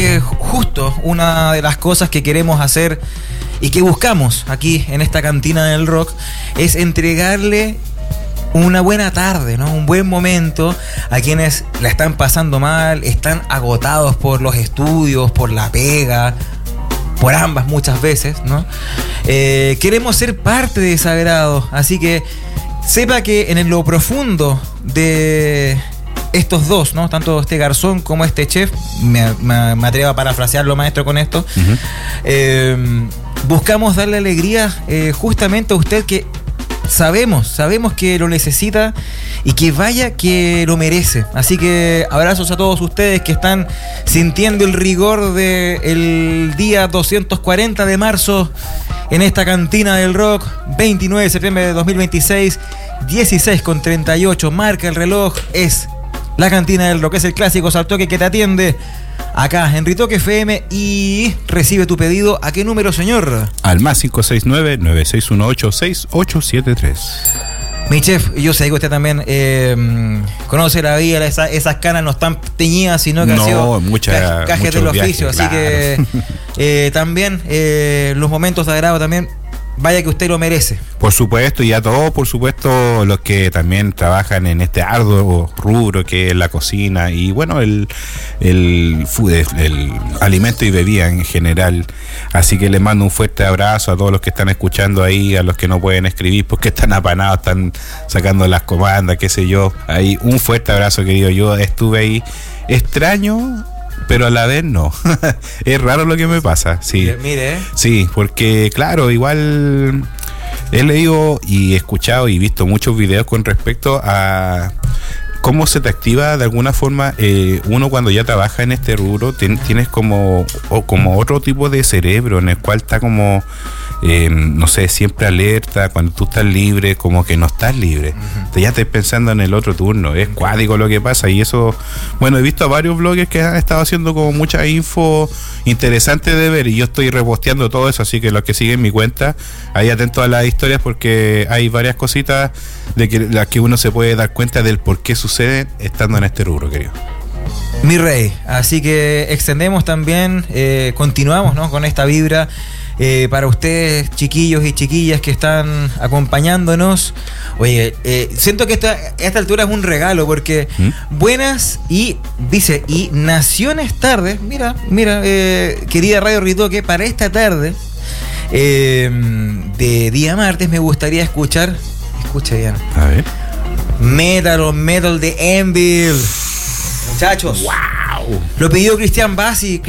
que justo una de las cosas que queremos hacer y que buscamos aquí en esta cantina del rock es entregarle una buena tarde, ¿no? Un buen momento a quienes la están pasando mal, están agotados por los estudios, por la pega, por ambas muchas veces, ¿no? Queremos ser parte de ese agrado, así que sepa que en lo profundo de estos dos, ¿no? Tanto este garzón como este chef, me atrevo a parafrasearlo, maestro, con esto. Buscamos darle alegría justamente a usted, que sabemos que lo necesita y que vaya que lo merece. Así que abrazos a todos ustedes que están sintiendo el rigor del día 240 de marzo en esta cantina del rock, 29 de septiembre de 2026, 16:38, marca el reloj, es la cantina del rock, es el clásico Saltoque que te atiende acá en Ritoque FM y recibe tu pedido. ¿A qué número, señor? Al más 569-9618-6873. Mi chef, yo sé que usted también conoce la vida, esas canas no están teñidas, sino que han sido cajes del oficio, así claro. Que también los momentos de agrado también, vaya que usted lo merece. Por supuesto, y a todos, por supuesto, los que también trabajan en este arduo rubro que es la cocina y bueno, el food, el alimento y bebida en general. Así que les mando un fuerte abrazo a todos los que están escuchando ahí, a los que no pueden escribir porque están apanados, están sacando las comandas, qué sé yo. Ahí un fuerte abrazo, querido. Yo estuve ahí extraño, pero a la vez no. Es raro lo que me pasa, sí. Mire. Sí, porque claro, igual he leído y escuchado y visto muchos videos con respecto a cómo se te activa de alguna forma. Uno cuando ya trabaja en este rubro tienes como otro tipo de cerebro en el cual está como no sé, siempre alerta. Cuando tú estás libre, como que no estás libre. Ya estás pensando en el otro turno. Es cuático lo que pasa. Y eso, bueno, he visto a varios bloggers que han estado haciendo como mucha info interesante de ver. Y yo estoy reposteando todo eso. Así que los que siguen mi cuenta, ahí atentos a las historias, porque hay varias cositas de que las que uno se puede dar cuenta del por qué suceden estando en este rubro, querido. Mi rey. Así que extendemos también, continuamos, ¿no?, con esta vibra. Para ustedes, chiquillos y chiquillas que están acompañándonos. Oye, siento que a esta altura es un regalo, porque buenas y dice, y naciones tardes, mira, querida Radio Ritoque, para esta tarde de día martes me gustaría escucha bien, a ver, Metal de Anvil, muchachos. Wow. Lo pidió Cristian Bassi.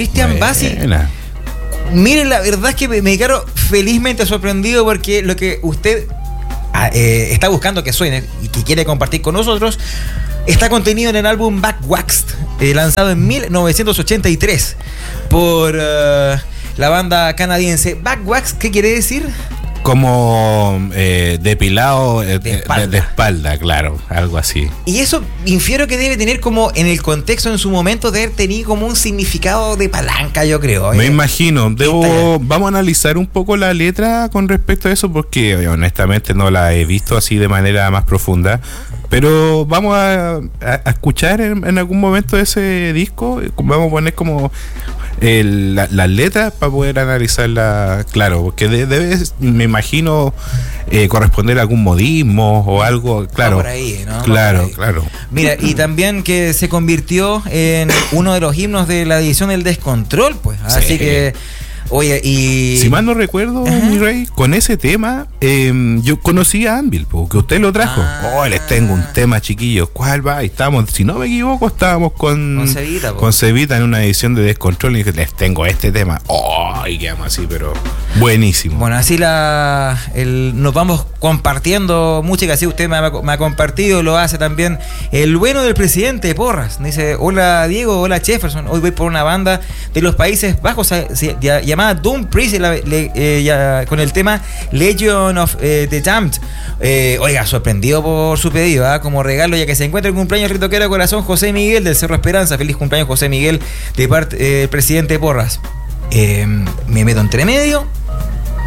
Miren, la verdad es que me quedo felizmente sorprendido, porque lo que usted está buscando que suene y que quiere compartir con nosotros está contenido en el álbum Backwaxed, lanzado en 1983 por la banda canadiense. Backwaxed, ¿qué quiere decir? Como depilado de espalda, claro, algo así. Y eso infiero que debe tener como, en el contexto, en su momento, debe tener como un significado de palanca, yo creo. Me imagino. Vamos a analizar un poco la letra con respecto a eso, porque honestamente no la he visto así de manera más profunda. Pero vamos a escuchar en algún momento ese disco. Vamos a poner como las letras para poder analizarla, claro, porque debe, me imagino, corresponder a algún modismo o algo, claro. Por ahí, ¿no? Claro, por ahí. claro. Mira, y también que se convirtió en uno de los himnos de la edición del Descontrol, pues. Así sí. Que, oye, y si mal no recuerdo, mi rey, con ese tema yo conocí a Anvil, porque usted lo trajo. Les tengo un tema, chiquillos. ¿Cuál va? Y estábamos, si no me equivoco, estábamos con Cevita en una edición de Descontrol, y dije, les tengo este tema. Y quedamos así, pero buenísimo. Bueno, así nos vamos compartiendo música, así usted me ha compartido, lo hace también el bueno del presidente Porras. Dice, hola Diego, hola Jefferson, hoy voy por una banda de los Países Bajos llamada Doom Priest, con el tema Legion of the Damned. Oiga, sorprendido por su pedido, como regalo, ya que se encuentra el cumpleaños ritoquero corazón José Miguel del Cerro Esperanza. Feliz cumpleaños, José Miguel, de parte del presidente Porras. Me meto entre medio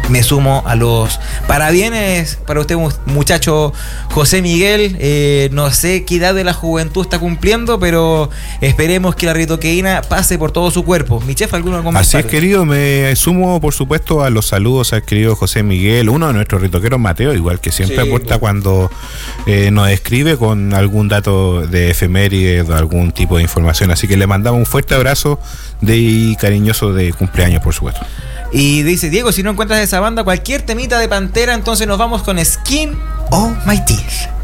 me sumo a los parabienes para usted, muchacho José Miguel. No sé qué edad de la juventud está cumpliendo, pero esperemos que la ritoqueína pase por todo su cuerpo. Mi chef, ¿alguno comentario? Así es, querido, me sumo por supuesto a los saludos al querido José Miguel, uno de nuestros ritoqueros, Mateo, igual que siempre aporta cuando nos escribe con algún dato de efemérides o algún tipo de información. Así que le mandamos un fuerte abrazo y cariñoso de cumpleaños, por supuesto. Y dice Diego, si no encuentras esa banda, cualquier temita de Pantera, entonces nos vamos con Skin of My Teeth.